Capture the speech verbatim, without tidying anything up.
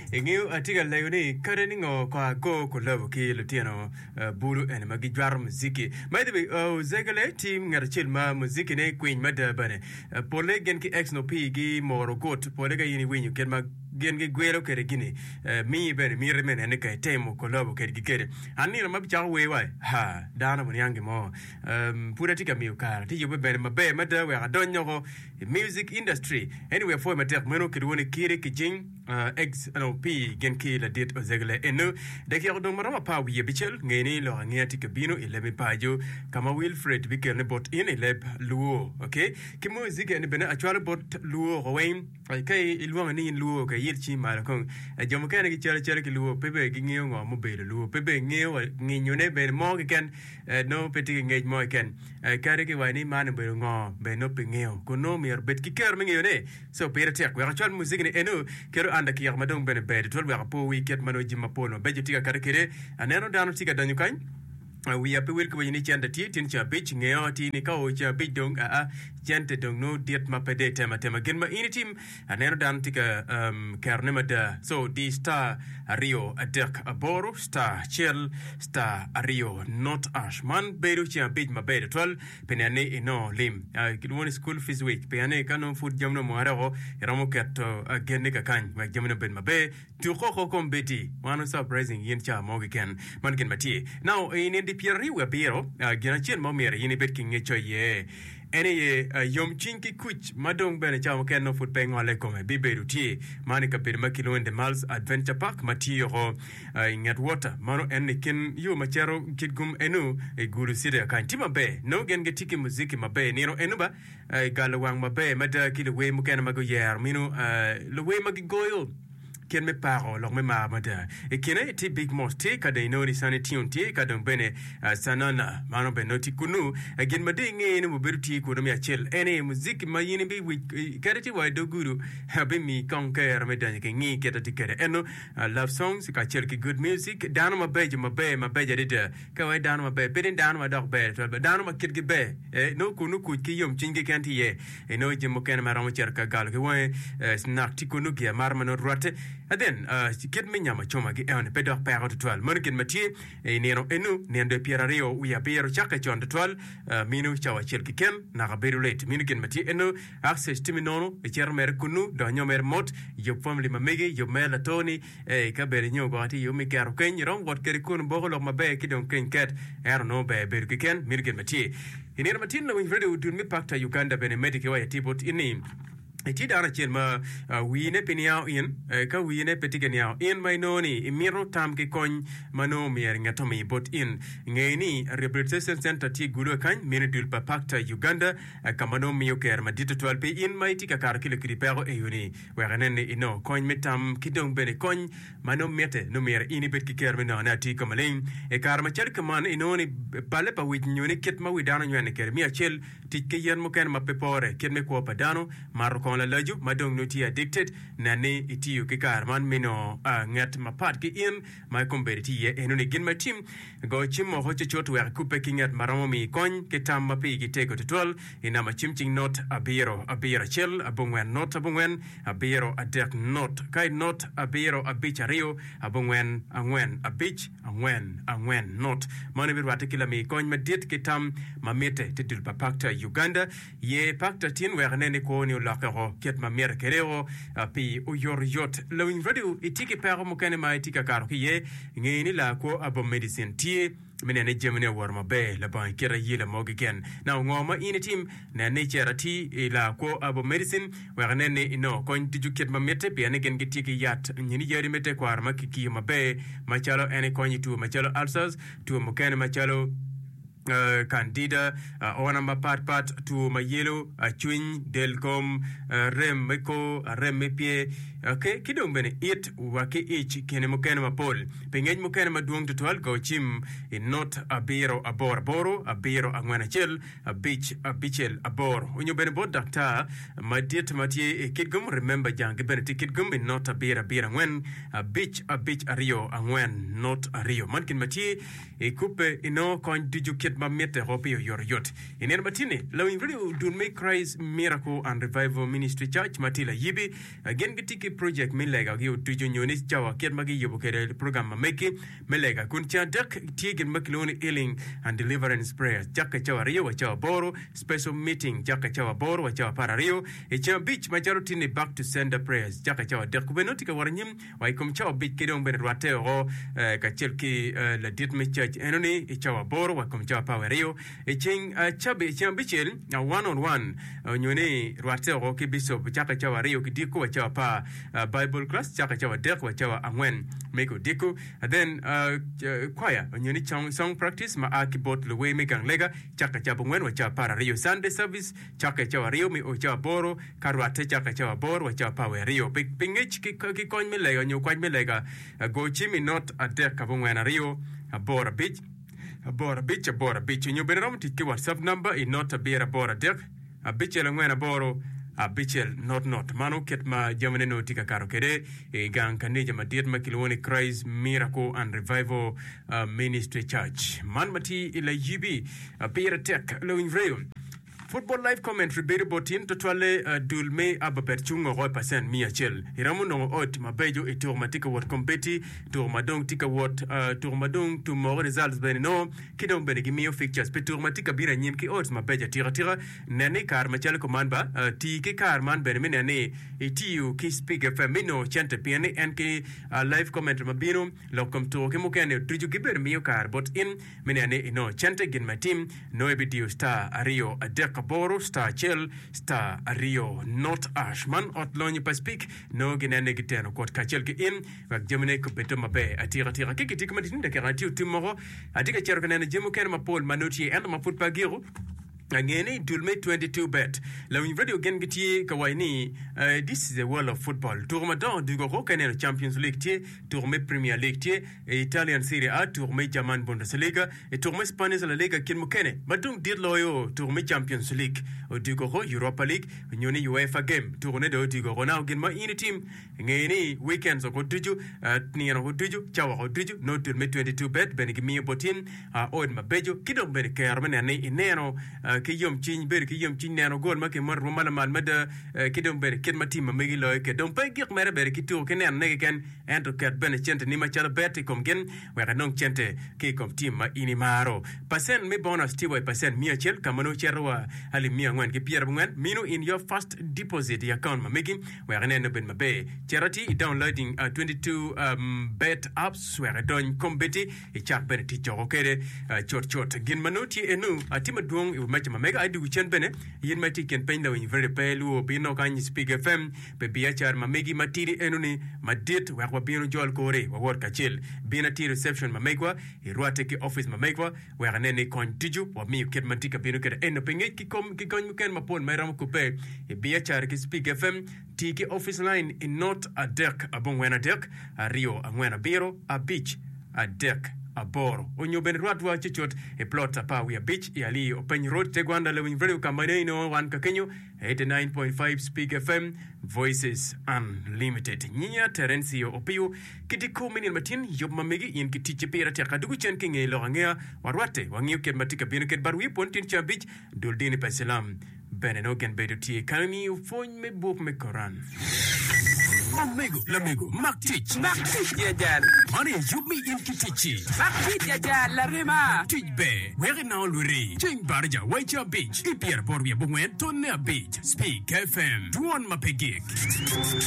Ingiu atiga leoni kareningo kwa go kulabu ki lutiano bulu ene magi jwar muziki. By the way, uh, zegale team ngarchil ma muziki ne queen mada bane. Pole gen ki ex no pi gi moro got pole ga yini winyu ken ma gen gi gwero kere gini. Mi bene mi remen ene ka temo kulabu kere gikere. Ani na mabi chawe wai. Ha, dana mun yangi mo. Um, pura tika mi ukara. Ti yube bene mabe mada we adonyo go music industry. Anyway, for matek meno kidwoni kire kijing uh, ex no pi gen ki la dit ozegale enu de ki odong marama pa wiye bichel ngeni lo ngati kabino ilebe pajo kama Wilfred bikel ne bot in ileb luo okay ki music ne bena actual bot luo rowen kai ilwa ni luo ka yirchi mala kon jomo kan ki chere chere ki luo pebe ki ngio ngo mo be luo pebe ngio nginyo ne be mo ken no peti ngej mo ken kare ki wani man be ngo be no pe ngio ko no mer bet ki ker ngio ne so pere tek wa actual music ne enu kero anda ki yamadong bene be tol wa po wicket mano jima pono beje tiga karekere aneno dano tiga danyu kan we are pewil ko yini chanda ti tin cha bich ngeo ti ni ka o cha bich dong a a jante dong no diet ma pede tema tema gen ma ini team aneno dan tiga um karne mada so di star rio adek aboro star chill star rio not ash man beru cha bich ma bede tol penane ino lim kidwoni school fees week penane kanon food jamno mo arao ramo kat genne ka kan wa jamno ben ma be tu ko ko kombeti one surprising yin cha mo gen man gen mati now in di Pierre we biro gina chen mo mere yini bet king echo ye ene ye yom chinki kuch madong bene chamo ken no foot peng ole kome biberu ti mani ka per makilo ende Mals Adventure Park mati ro ingat water mano ene kin yo machero kidgum enu e guru sire kan tima be no gen ge tiki muziki mabe niro enu ba galawang mabe mada kilo we mukena mago yer mino le we magigoyo ken me paro lo me mamada e kene ti big most ka de no ni sanity on ti ka don bene sanana mano benoti kunu again madinge ni moberti ko me achel ene music mayini bi kadati wa do guru habe mi conquer me dan ke ngi kedati kede eno love songs ka chel ki good music dano ma beje ma be ma beje de ka wa dano ma be pedin dano ma dog be to dano ma kid ge be no kunu ku ki yom chinge kanti ye e no jimo ken ma ramo cher ka gal ke wa snack ti kunu ki mar mano rote and then uh kid me nyama choma gi on pedok pa to twelve monkin mati e nero enu nendo pierario we are piero chaka chon to twelve minu chawa chel ki ken na gaberu late minukin mati enu access timi nono e cher mer kunu do nyomer mot yo family mamege yo mela toni e ka ber nyo go ati yo mi karo ken rom wat keri kun bogolo mabe kidon ken ket er no be ber ki ken minukin mati inero mati no we ready to me pakta Uganda bene medical way tibot ini Iti dana chen ma wine peniao in ka wine petigeniao in mainoni imiro tam ke kon mano mier ngatomi bot in ngeni rehabilitation center ti gulo kan minidul pa pakta Uganda kamano miyoker ma digital pe in mai tika kar kilo kripero e yuni werenen ino kon metam kidong bene kon mano mete no mier ini bet kiker mena na ti kamalin e kar ma cher kaman inoni pale pa wit nyuni ket ma widana nyane ker mi achel tike yen mo ken ma pepore ket me ko padano mar la laju madong noti addicted nane itiyo ke karman mino uh, ngat mapat ke in my comberti ye enune gin my team go chimo hoche chot wer kupe kingat maramo mi kon ke tam mapi gi tego to tol ina ma chimching not abiro abira chel abungwen not abungwen abiro adek not kai not abiro abichario abungwen angwen abich angwen angwen not mane bir watikila mi kon medit ke tam mamete tidul papakta Uganda ye pakta tin wer nene ko ni lakero ket ma mer kereo api o yor yot lo in radio itiki pero mo kene ma itika karo ki ye ngeni la ko abo medicine tie mene ne jemene war ma be la ban kera yele mo gen na ngoma in team na ne charity la ko abo medicine wa ne ne no ko tiju ket ma mete be ne gen gitiki yat nyini jeri mete kwar ma kiki ma be ma chalo ene ko nyitu ma chalo ulcers tu mo kene ma chalo Uh, candida uh, ona mapat pat tu mayelo a uh, chwin delcom uh, rem meko uh, rem mepie okay kidong bene it wake ich kene mokene mapol pengej mokene maduong to twelve go chim in not abiro abor boro abiro angwana chel a beach a bichel abor unyo bene bod doctor madit matie kidgum remember jang bene kidgum in not abira bira ngwen a beach a beach ario angwen not ario mankin matie e coupe ino kon diju kit mamete hopi yor yot inen matine lawin video dun make Christ Miracle and Revival Ministry Church matila yibi again gitiki project melega gi tuju nyonis jawa ket magi yobo kere program mameki melega kuncha dak tiegen makiloni healing and deliverance prayers jaka chawa rio wa chawa boro special meeting jaka chawa boro wa chawa para rio e chawa beach majority ni back to sender prayers jaka chawa dak kubenotika waranyim wa ikom chawa beach kedong ben rwate ho ka chelki la ditme church enoni e chawa boro wa kom chawa power rio e ching chabe chawa bichel na one on one nyone rwate ho ki bishop jaka chawa rio ki diko wa chawa pa bible class jaka chawa dak wa chawa angwen meko diko and then uh, choir nyone chong song practice ma akibot le way megang lega jaka chawa ngwen wa chawa para rio Sunday service jaka chawa rio mi o chawa boro karwate jaka chawa boro wa chawa power rio pingich ki ki kon me lega nyo kon me lega go chimi not a dek kabongwana rio a bora beach a bora beach a bora beach nyo benom tiki WhatsApp number in not a beer a bora dek a beach el ngwana boro a bichel not not mano ket ma jamane no tika karo kede e gang kanija ma diet ma kilwoni Christ Miracle and Revival uh, Ministry Church man mati ila yibi a pira tek lo invreo Football live commentary beri botin to twale uh, dulme ababet chungo roi pasen mia chel. Hiramu no ot mabejo e tourmatika wat kompeti, tourmadong tika wat, uh, tourmadong to more results beni no, kidong beni gimio fixtures, pe tourmatika bira nyim ki ot mabeja tira tira, nene kar machale komanba, uh, ti ki kar man beni mi nene, e tiyu ki speak F M mino chente piene, en ki uh, live commentary mabino, lokom to ke mukene, triju giber mio kar, but in, mi nene ino chente gin my team, no ebidio star, ario, adek, Boro star chel star Rio not Ashman otlonye paspik no ginene giteno kot kachel ke in wak jemene ko beto mabe atira tira kiki tikma dinda kerati tumoro atika chero kanene jemu ken ma Paul Manoti and ma football giro Again, Dulme twenty-two bet. La radio gen giti kawaini. Uh, this is the world of football. Tourmadon du Goro Canel Champions League tie, Tourme Premier League tie, Italian Serie A, Tourme German Bundesliga, et Tourme Spanish la Liga kin mukene. Madung dir loyo Tourme Champions League, o du Goro Europa League, nyoni UEFA game. Tourne do du Goro now gen ma ini team. Ngeni weekends o kotuju, ni ano kotuju, chawa kotuju, no Dulme twenty-two bet benigimi botin, uh, oid mabejo, kidong benikerman ane ineno. Ki yom chin ber ki yom chin nano gol ma ke mar mala mal mada ki dom ber ket matim ma megi loy ke dom pe gik mere ber ki tu ke nen ne ken ento ket ben chente ni ma chala bet kom gen we ga non chente ki kom tim ma ini maro pasen me bonus ti we pasen mi achel kamano cherwa ali mi ngwan ki pier ngwan minu in your first deposit account ma megi we ga nen ben ma be charity downloading uh, twenty-two um, bet apps we ga don kombeti e chak ben ti choko kede uh, chot chot gin manoti enu atima duong e ma mega I do chen bene yin mati ken penda when very pelu bino kan speak F M be bia char ma megi matiri enuni madit wa kwa bino jol kore wa wor kachel bina ti reception ma megwa e ruate ki office ma megwa wa nene kon tiju wa mi ket matika bino ket eno penge ki kom ki kon ken ma pon mayram coupe e bia char ki speak F M ti ki office line in not a deck abon wena deck a rio a wena biro a beach a deck Aboro onyo ben ruatwa chichot e plot apa we a beach e ali open road te gwanda le winvre kamane no wan kakenyo eighty-nine point five Speak F M Voices Unlimited Nya Terencio Opio kiti komini matin yob mamegi in kiti chepera te kadugu chen kinge lo ngea warwate wangiu ket matika bino ket barwi pontin cha beach doldini paselam beneno gen bedo ti kami ufon me bok me koran Amigo, l'amigo, Mac Teach. Mac Teach, ya jal. Money, you me in Kitichi. Mac Teach, ya jal, la rima. Teach be, where now Luri. Ching Barja, White Your Beach. Ipier Borbia Bungwen, Tonya Beach. Speak F M. Tuan Mapegik.